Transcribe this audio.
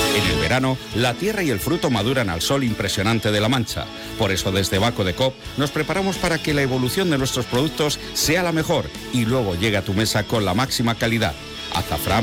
En el verano, la tierra y el fruto maduran al sol impresionante de La Mancha. Por eso desde Baco de Coop nos preparamos para que la evolución de nuestros productos sea la mejor y luego llegue a tu mesa con la máxima calidad. Azafrán,